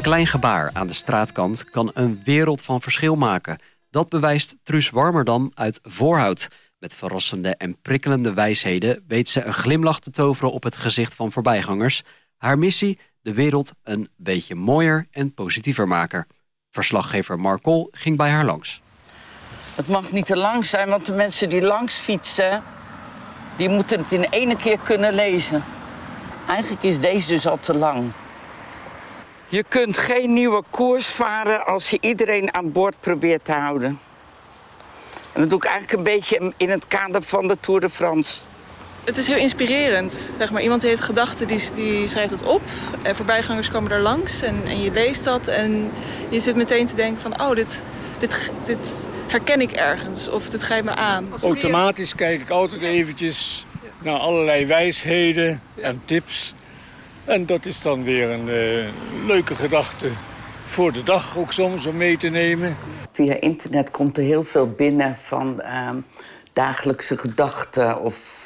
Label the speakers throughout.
Speaker 1: klein gebaar aan de straatkant kan een wereld van verschil maken. Dat bewijst Truus Warmerdam uit Voorhout. Met verrassende en prikkelende wijsheden weet ze een glimlach te toveren op het gezicht van voorbijgangers. Haar missie: de wereld een beetje mooier en positiever maken. Verslaggever Mark Kool ging bij haar langs.
Speaker 2: Het mag niet te lang zijn, want de mensen die langs fietsen, die moeten het in één keer kunnen lezen. Eigenlijk is deze dus al te lang. Je kunt geen nieuwe koers varen als je iedereen aan boord probeert te houden. En dat doe ik eigenlijk een beetje in het kader van de Tour de France.
Speaker 3: Het is heel inspirerend. Zeg maar, iemand heeft gedachten, die schrijft het op. En voorbijgangers komen er langs en je leest dat. En je zit meteen te denken van, oh, dit herken ik ergens. Of dit grijpt me aan.
Speaker 4: Automatisch kijk ik altijd eventjes naar allerlei wijsheden en tips. En dat is dan weer een leuke gedachte voor de dag ook soms om mee te nemen.
Speaker 2: Via internet komt er heel veel binnen van dagelijkse gedachten of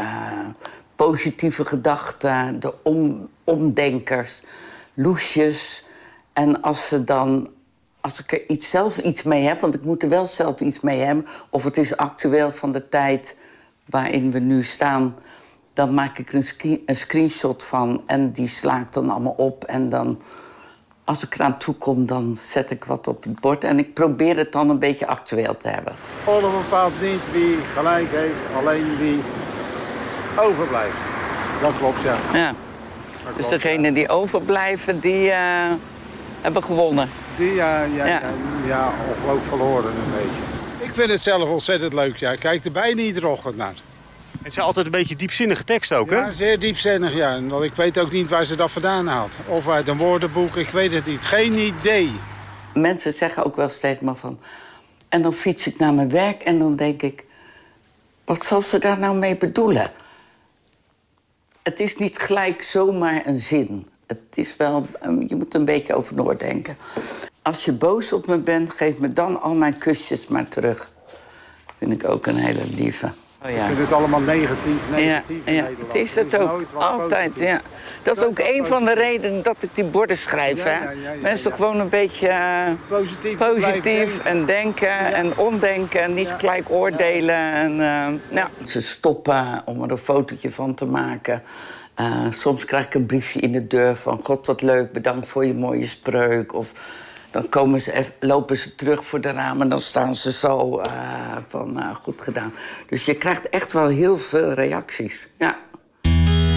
Speaker 2: positieve gedachten, de omdenkers, loesjes. En als ik er zelf iets mee heb, want ik moet er wel zelf iets mee hebben, of het is actueel van de tijd waarin we nu staan, dan maak ik een screenshot van en die sla ik dan allemaal op. En dan, als ik eraan toe kom, dan zet ik wat op het bord. En ik probeer het dan een beetje actueel te hebben.
Speaker 5: Oorlog bepaalt niet wie gelijk heeft, alleen wie overblijft. Dat klopt, ja.
Speaker 2: Ja. Dus degenen die overblijven, die hebben gewonnen.
Speaker 5: Die, ja, of ook verloren een beetje. Ik vind het zelf ontzettend leuk, ja. Ik kijk er bijna iedere ochtend naar.
Speaker 6: Het zijn altijd een beetje diepzinnige tekst ook, hè?
Speaker 5: Ja, zeer diepzinnig, ja. Want ik weet ook niet waar ze dat vandaan haalt. Of uit een woordenboek, ik weet het niet. Geen idee.
Speaker 2: Mensen zeggen ook wel eens tegen me van... En dan fiets ik naar mijn werk en dan denk ik... Wat zal ze daar nou mee bedoelen? Het is niet gelijk zomaar een zin. Het is wel... Je moet er een beetje over nadenken. Als je boos op me bent, geef me dan al mijn kusjes maar terug. Vind ik ook een hele lieve.
Speaker 5: Oh, ja. Ik vind het allemaal negatief
Speaker 2: ja, het is het ook, altijd, ja. Dat is ook een van de redenen dat ik die borden schrijf, hè. Mensen gewoon een beetje positief en denken en omdenken en niet gelijk oordelen. En, Ze stoppen om er een fotootje van te maken. Soms krijg ik een briefje in de deur van... God, wat leuk, bedankt voor je mooie spreuk. Of dan lopen ze terug voor de ramen en dan staan ze zo van goed gedaan. Dus je krijgt echt wel heel veel reacties, ja.